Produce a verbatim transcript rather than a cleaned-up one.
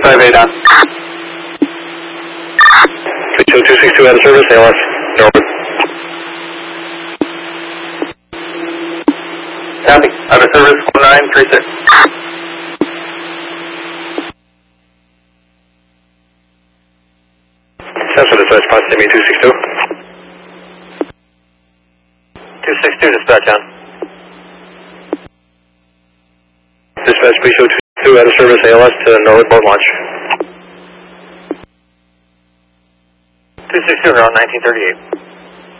five eight on. two two six two out of service, A L S, Norwood. Copy, out of service, one nine three six. Central dispatch, proximity two six two. two six two dispatch on. Dispatch, please show two six two out of service, A L S to Norwood boat launch. two six two around nineteen thirty-eight.